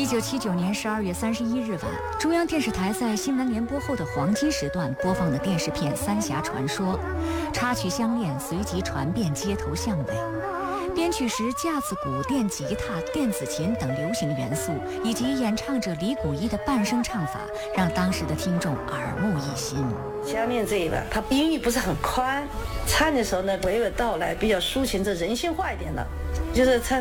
1979年12月31日晚，中央电视台在新闻联播后的黄金时段播放的电视片《三峡传说》，插曲相恋随即传遍街头巷尾。编曲时架子鼓、电吉他、电子琴等流行元素，以及演唱者李谷一的伴声唱法，让当时的听众耳目一新。 相恋这一个，它音域不是很宽，唱的时候呢娓娓道来，比较抒情，这人性化一点的，就是唱